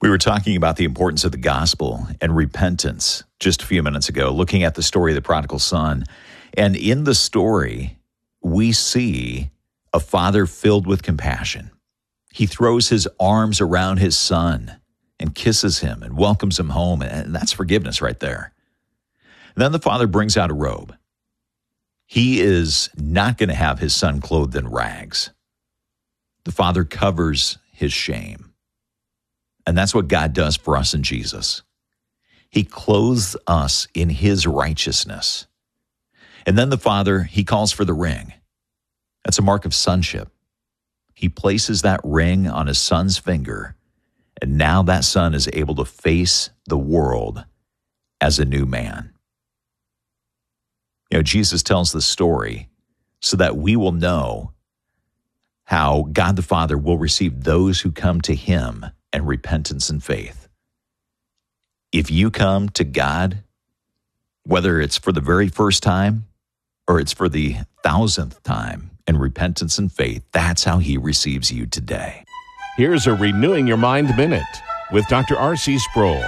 We were talking about the importance of the gospel and repentance just a few minutes ago, looking at the story of the prodigal son. And in the story, we see a father filled with compassion. He throws his arms around his son and kisses him and welcomes him home. And that's forgiveness right there. And then the father brings out a robe. He is not going to have his son clothed in rags. The father covers his shame. And that's what God does for us in Jesus. He clothes us in his righteousness. And then the father, he calls for the ring. That's a mark of sonship. He places that ring on his son's finger, and now that son is able to face the world as a new man. You know, Jesus tells the story so that we will know how God the Father will receive those who come to him in repentance and faith. If you come to God, whether it's for the very first time or it's for the 1,000th time in repentance and faith, that's how he receives you today. Here's a Renewing Your Mind Minute with Dr. R.C. Sproul.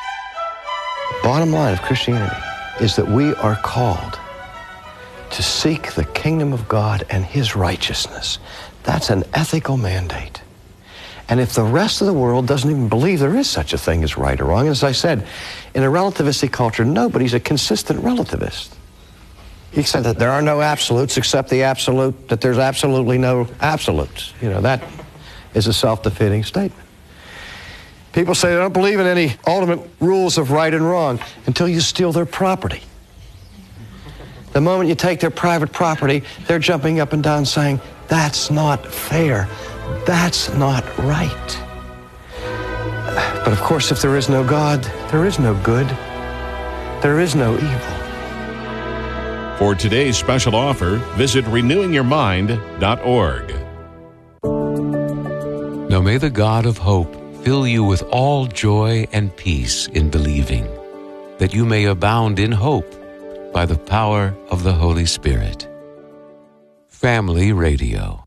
Bottom line of Christianity is that we are called to seek the kingdom of God and his righteousness. That's an ethical mandate. And if the rest of the world doesn't even believe there is such a thing as right or wrong, as I said, in a relativistic culture, nobody's a consistent relativist. He said that there are no absolutes except the absolute, that there's absolutely no absolutes. You know, that is a self-defeating statement. People say they don't believe in any ultimate rules of right and wrong until you steal their property. The moment you take their private property, they're jumping up and down saying, that's not fair. That's not right. But of course, if there is no God, there is no good. There is no evil. For today's special offer, visit renewingyourmind.org. Now may the God of hope fill you with all joy and peace in believing, that you may abound in hope by the power of the Holy Spirit. Family Radio.